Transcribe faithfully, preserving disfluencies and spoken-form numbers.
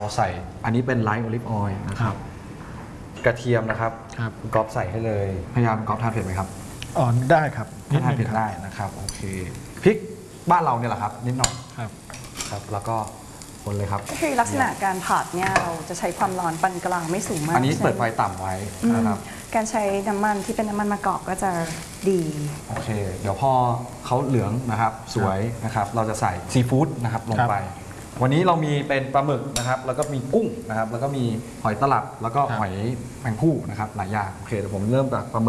เราใส่อันนี้เป็นไลท์โอลิฟออยล์นะครับกระเทียมนะครับก๊อฟใส่ให้เลยพยายามก๊อฟทานเผ็ดไหมครับอ๋อได้ครับถ้าทานเผ็ดได้นะครับโอเคพริกบ้านเราเนี่ยแหละครับนิดหน่อยครับครับแล้วก็คนเลยครับก็คือลักษณะการผัดเนี่ยเราจะใช้ความร้อนปานกลางไม่สูงมากอันนี้เปิดไฟต่ำไว้นะครับการใช้น้ำมันที่เป็นน้ำมันมะกอกก็จะดีโอเคเดี๋ยวพอเขาเหลืองนะครับสวยนะครับเราจะใส่ซีฟู้ดนะครับลงไปวันนี้เรามีเป็นปลาหมึกนะครับแล้วก็มีกุ้งนะครับแล้วก็มีหอยตลับแล้วก็หอยแมงผู้นะครับหลายอย่างโอเคเดี๋ยวผมเริ่มจากปลาหมึก